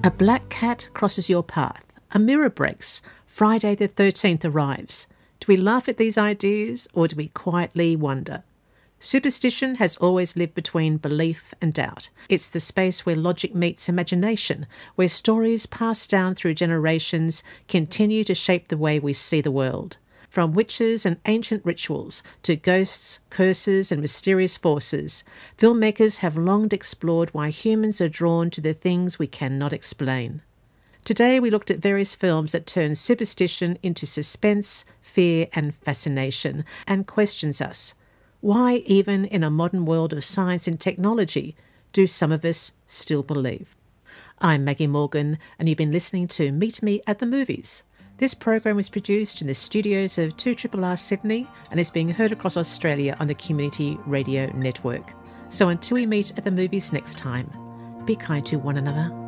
A black cat crosses your path. A mirror breaks. Friday the 13th arrives. Do we laugh at these ideas or do we quietly wonder? Superstition has always lived between belief and doubt. It's the space where logic meets imagination, where stories passed down through generations continue to shape the way we see the world. From witches and ancient rituals to ghosts, curses and mysterious forces, filmmakers have long explored why humans are drawn to the things we cannot explain. Today we looked at various films that turn superstition into suspense, fear and fascination, and questions us. Why, even in a modern world of science and technology, do some of us still believe? I'm Maggie Morgan, and you've been listening to Meet Me at the Movies. This program was produced in the studios of 2RRR Sydney and is being heard across Australia on the Community Radio Network. So until we meet at the movies next time, be kind to one another.